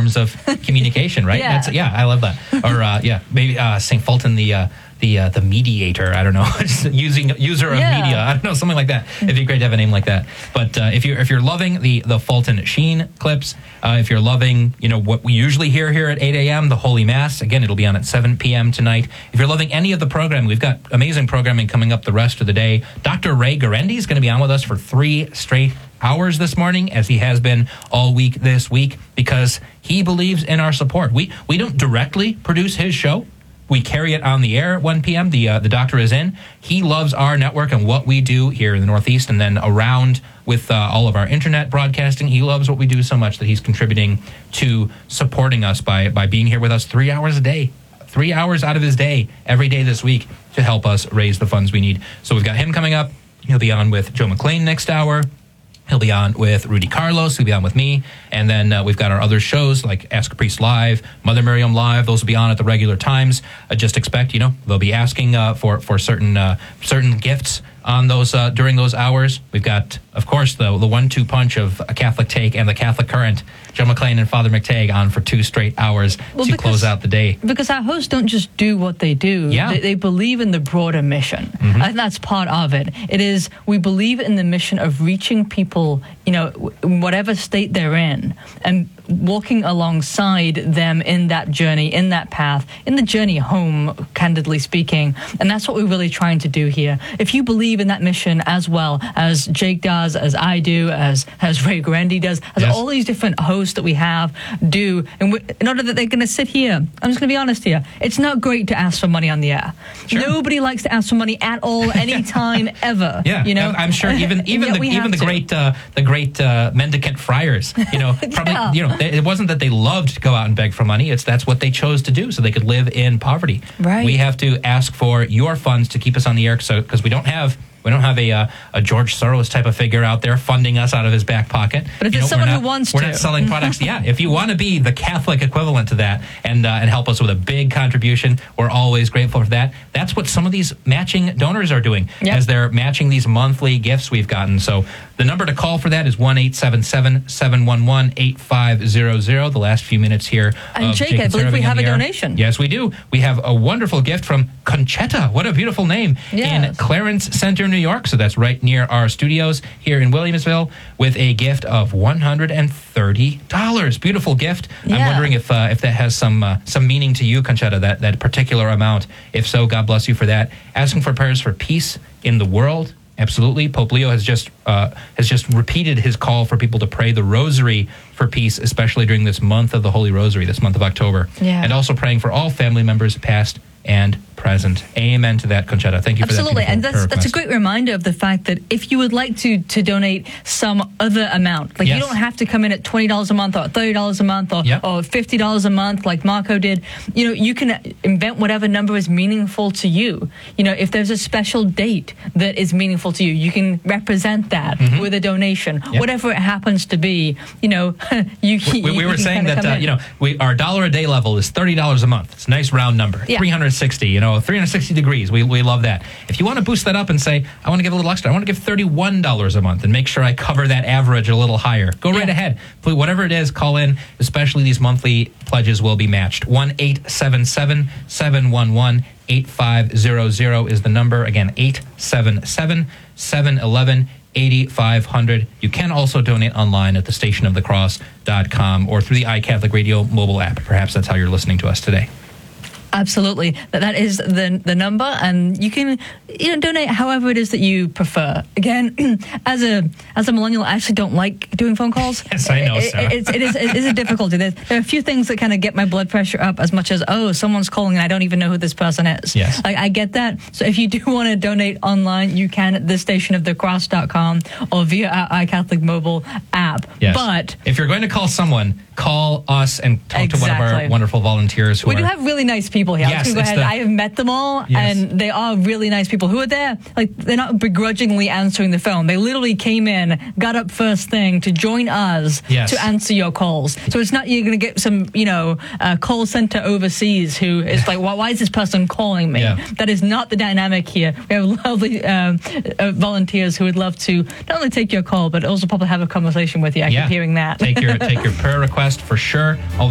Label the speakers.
Speaker 1: forms of communication, right? I love that. Or maybe St. Fulton, the mediator. I don't know, user of media. I don't know, something like that. It'd be great to have a name like that. But if you're loving the Fulton Sheen clips, if you're loving what we usually hear here at 8 a.m., the Holy Mass. Again, it'll be on at 7 p.m. tonight. If you're loving any of the programming, we've got amazing programming coming up the rest of the day. Dr. Ray Garendi is going to be on with us for 3 straight hours this morning, as he has been all week this week, because he believes in our support. We don't directly produce his show. We carry it on the air at 1 p.m. The doctor is in. He loves our network and what we do here in the Northeast, and then around with all of our internet broadcasting. He loves what we do so much that he's contributing to supporting us by being here with us 3 hours a day. 3 hours out of his day every day this week to help us raise the funds we need. So we've got him coming up. He'll be on with Joe McLean next hour. He'll be on with Rudy Carlos. He'll be on with me. And then we've got our other shows like Ask a Priest Live, Mother Miriam Live. Those will be on at the regular times. Just expect, they'll be asking for certain gifts on those during those hours. We've got, of course, the 1-2 punch of A Catholic Take and The Catholic Current. Joe McLean and Father McTagg on for 2 straight hours to close out the day.
Speaker 2: Because our hosts don't just do what they do.
Speaker 1: Yeah.
Speaker 2: They believe in the broader mission.
Speaker 1: Mm-hmm.
Speaker 2: I think that's part of it. It is, we believe in the mission of reaching people, in whatever state they're in, and walking alongside them in that journey, in that path, in the journey home, candidly speaking. And that's what we're really trying to do here. If you believe in that mission as well as Jake does, as I do, as Ray Garendi does, as all these different hosts that we have do, and in order that they're going to sit here, I'm just going to be honest here, it's not great to ask for money on the air. Sure. Nobody likes to ask for money at all, anytime, ever.
Speaker 1: Yeah, I'm sure even the great mendicant friars, probably, it wasn't that they loved to go out and beg for money. That's what they chose to do so they could live in poverty.
Speaker 2: Right.
Speaker 1: We have to ask for your funds to keep us on the air, because we don't have a George Soros type of figure out there funding us out of his back pocket.
Speaker 2: But if it's someone who wants to.
Speaker 1: We're not selling products. If you want to be the Catholic equivalent to that and help us with a big contribution, we're always grateful for that. That's what some of these matching donors are doing as they're matching these monthly gifts we've gotten. So the number to call for that is 1-877-711-8500. The last few minutes here.
Speaker 2: And Jake, I believe we have a donation.
Speaker 1: Yes, we do. We have a wonderful gift from Conchetta. What a beautiful name.
Speaker 2: Yes.
Speaker 1: In Clarence Center, New York. So that's right near our studios here in Williamsville, with a gift of $130. Beautiful gift.
Speaker 2: Yeah.
Speaker 1: I'm wondering if that has some meaning to you, Conchetta, that particular amount. If so, God bless you for that. Asking for prayers for peace in the world. Absolutely. Pope Leo has just repeated his call for people to pray the rosary for peace, especially during this month of the Holy Rosary, this month of October.
Speaker 2: Yeah.
Speaker 1: And also praying for all family members, past and present. Amen to that, Conchetta. Thank you for that.
Speaker 2: Absolutely. And that's a great reminder of the fact that if you would like to donate some other amount, you don't have to come in at $20 a month or $30 a month or $50 a month like Marco did. You can invent whatever number is meaningful to you. If there's a special date that is meaningful to you, you can represent that with a donation. Whatever it happens to be, we were
Speaker 1: saying that our $1 a day level is $30 a month. It's a nice round number. 360, 360 degrees. We love that. If you want to boost that up and say, I want to give a little extra, I want to give $31 a month and make sure I cover that average a little higher, go right ahead. Whatever it is, call in. Especially these monthly pledges will be matched. 1-877-711-8500 is the number. Again, 877-711-8500. You can also donate online at thestationofthecross.com or through the iCatholic Radio mobile app. Perhaps that's how you're listening to us today.
Speaker 2: Absolutely. That is the number, and you can donate however it is that you prefer. Again, as a millennial, I actually don't like doing phone calls.
Speaker 1: Yes, I know, Sarah.
Speaker 2: It is a difficulty. There are a few things that kind of get my blood pressure up as much as, someone's calling and I don't even know who this person is.
Speaker 1: Yes.
Speaker 2: I get that. So if you do want to donate online, you can at thestationofthecross.com or via our iCatholic mobile app.
Speaker 1: Yes.
Speaker 2: But
Speaker 1: if you're going to call someone, call us and talk to one of our wonderful volunteers.
Speaker 2: We do have really nice people here.
Speaker 1: Yes,
Speaker 2: I have met them all, and they are really nice people who are there. They're not begrudgingly answering the phone. They literally came in, got up first thing to join us to answer your calls. So it's not you're going to get some, call center overseas who is like, why is this person calling me? Yeah. That is not the dynamic here. We have lovely volunteers who would love to not only take your call, but also probably have a conversation with you. I keep hearing that.
Speaker 1: Take your prayer request for sure.